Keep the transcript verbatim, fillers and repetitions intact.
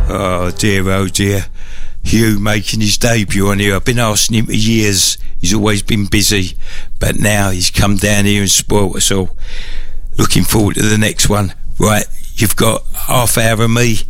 Oh dear, oh dear. Hugh making his debut on here. I've been asking him for years. He's always been busy, but now he's come down here and spoilt us all. Looking forward to the next one. Right, you've got half hour of me